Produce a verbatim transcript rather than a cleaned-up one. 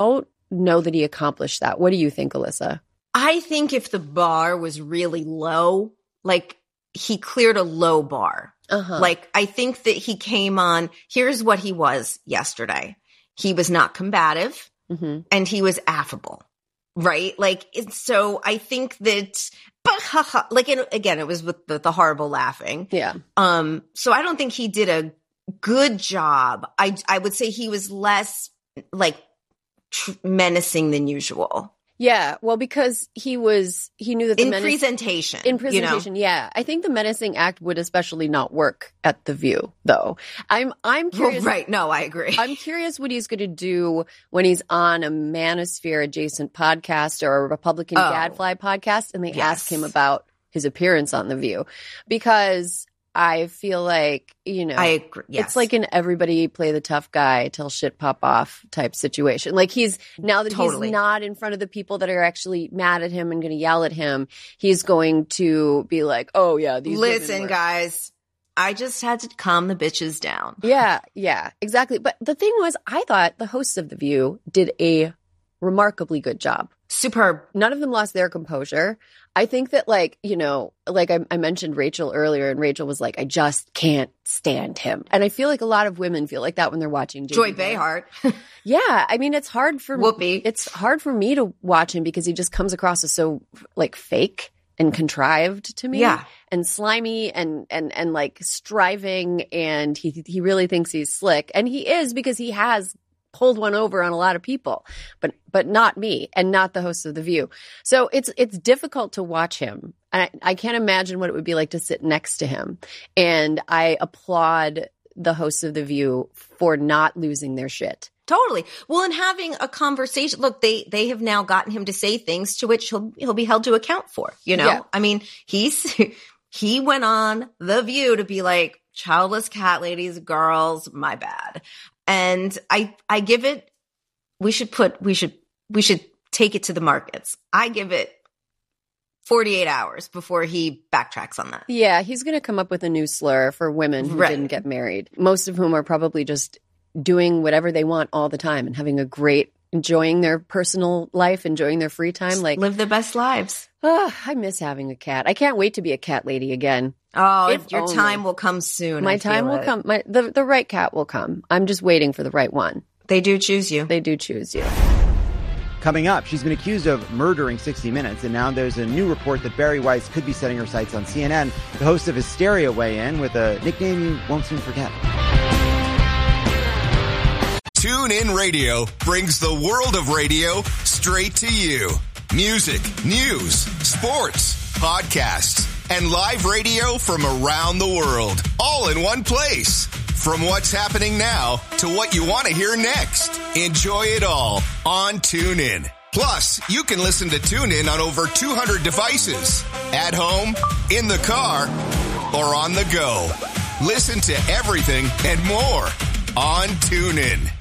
don't know that he accomplished that. What do you think, Alyssa? I think if the bar was really low, like he cleared a low bar. Uh-huh. Like I think that he came on, here's what he was yesterday. He was not combative mm-hmm. and he was affable, right? Like, it's, so I think that, but like, it, again, it was with the, the horrible laughing. Yeah. Um. So I don't think he did a good job. I, I would say he was less like tr- menacing than usual. Yeah, well, because he was, he knew that the in menace- presentation, in presentation, you know? Yeah, I think the menacing act would especially not work at The View, though. I'm, I'm curious. Well, right? No, I agree. I'm curious what he's going to do when he's on a Manosphere adjacent podcast or a Republican oh, Gadfly podcast, and they yes. ask him about his appearance on The View, because I feel like, you know, I agree. Yes. It's like an everybody play the tough guy till shit pop off type situation. Like he's, now that totally. he's not in front of the people that are actually mad at him and going to yell at him, he's going to be like, oh yeah, these Listen, were- guys, I just had to calm the bitches down. Yeah, yeah, exactly. But the thing was, I thought the hosts of The View did a remarkably good job. Superb. None of them lost their composure. I think that, like, you know, like I, I mentioned Rachel earlier, and Rachel was like, I just can't stand him. And I feel like a lot of women feel like that when they're watching J B Joy Behar. Yeah. I mean, it's hard for Whoopi. It's hard for me to watch him because he just comes across as so, like, fake and contrived to me. Yeah. And slimy and, and, and like striving. And he, he really thinks he's slick. And he is, because he has pulled one over on a lot of people, but but not me and not the hosts of The View. So it's it's difficult to watch him. I, I can't imagine what it would be like to sit next to him. And I applaud the hosts of The View for not losing their shit. Totally. Well, and having a conversation. Look, they they have now gotten him to say things to which he'll he'll be held to account for. You know, Yeah. I mean, he's he went on The View to be like, childless cat ladies, girls, my bad. And I, I give it, we should put, we should, we should take it to the markets. I give it forty-eight hours before he backtracks on that. Yeah, he's going to come up with a new slur for women who Right. didn't get married, most of whom are probably just doing whatever they want all the time and having a great, enjoying their personal life, enjoying their free time. Just like live their best lives. Oh, I miss having a cat. I can't wait to be a cat lady again. Oh, If your only. time will come soon. My I time feel will it. come. My the, the right cat will come. I'm just waiting for the right one. They do choose you. They do choose you. Coming up, she's been accused of murdering sixty minutes, and now there's a new report that Bari Weiss could be setting her sights on C N N. The host of Hysteria weigh in with a nickname you won't soon forget. TuneIn Radio brings the world of radio straight to you. Music, news, sports, podcasts, and live radio from around the world, all in one place. From what's happening now to what you want to hear next. Enjoy it all on TuneIn. Plus, you can listen to TuneIn on over two hundred devices. At home, in the car, or on the go. Listen to everything and more on TuneIn.